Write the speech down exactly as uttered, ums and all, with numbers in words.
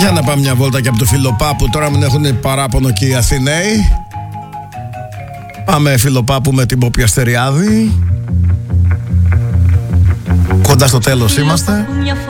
Για να πάμε μια βόλτα και από το Φιλοπάπου. Τώρα μην έχουν παράπονο και οι Αθηναίοι. Πάμε Φιλοπάπου με την Ποπιαστεριάδη. Κοντά στο τέλος είμαστε.